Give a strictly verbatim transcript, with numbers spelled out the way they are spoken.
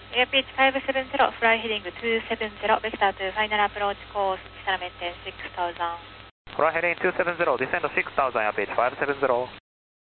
エアピーチファイブセブンゼロ、フライヘディングツーセブンゼロ、ベクタートゥファイナルアプローチコース、下メンテンシックスタウザン。 Fly heading two seven zero, descend six thousand, Air Pitch five seven zero.